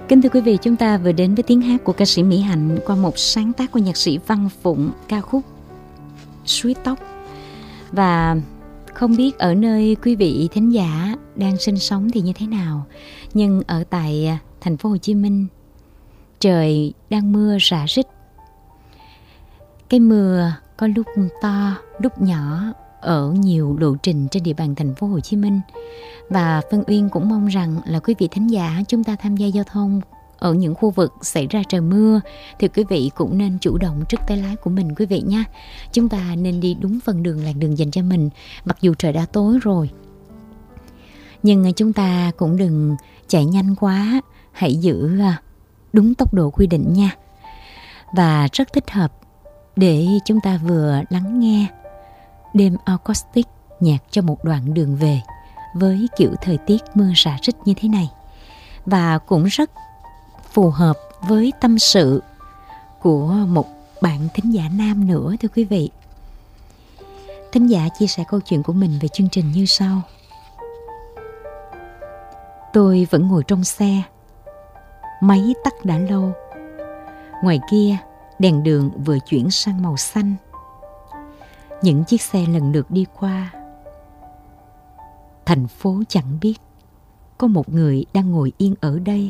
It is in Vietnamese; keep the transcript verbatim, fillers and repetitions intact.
Kính thưa quý vị, chúng ta vừa đến với tiếng hát của ca sĩ Mỹ Hạnh qua một sáng tác của nhạc sĩ Văn Phụng, ca khúc Suối Tóc. Và không biết ở nơi quý vị thính giả đang sinh sống thì như thế nào, nhưng ở tại thành phố Hồ Chí Minh, trời đang mưa rả rích. Cái mưa có lúc to, lúc nhỏ ở nhiều lộ trình trên địa bàn thành phố Hồ Chí Minh. Và Vân Uyên cũng mong rằng là quý vị thính giả chúng ta tham gia giao thông ở những khu vực xảy ra trời mưa thì quý vị cũng nên chủ động trước tay lái của mình quý vị nha. Chúng ta nên đi đúng phần đường làn đường dành cho mình, mặc dù trời đã tối rồi. Nhưng chúng ta cũng đừng chạy nhanh quá, hãy giữ đúng tốc độ quy định nha. Và rất thích hợp để chúng ta vừa lắng nghe đêm acoustic nhạc cho một đoạn đường về với kiểu thời tiết mưa rả rích như thế này. Và cũng rất phù hợp với tâm sự của một bạn thính giả nam nữa thưa quý vị. Thính giả chia sẻ câu chuyện của mình về chương trình như sau. Tôi vẫn ngồi trong xe, máy tắt đã lâu. Ngoài kia đèn đường vừa chuyển sang màu xanh. Những chiếc xe lần lượt đi qua. Thành phố chẳng biết có một người đang ngồi yên ở đây